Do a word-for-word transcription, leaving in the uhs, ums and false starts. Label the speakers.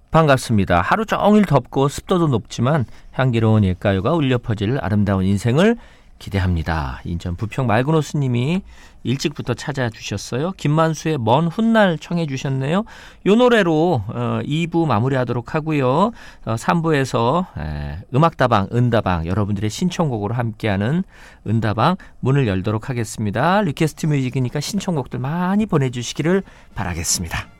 Speaker 1: 반갑습니다. 하루 종일 덥고 습도도 높지만 향기로운 옛가요가 울려 퍼질 아름다운 인생을 기대합니다. 인천 부평 맑은호수 님이 일찍부터 찾아주셨어요. 김만수의 먼 훗날 청해 주셨네요. 이 노래로 어, 이 부 마무리하도록 하고요. 어, 삼 부에서 에, 음악다방, 은다방 여러분들의 신청곡으로 함께하는 은다방 문을 열도록 하겠습니다. 리퀘스트 뮤직이니까 신청곡들 많이 보내주시기를 바라겠습니다.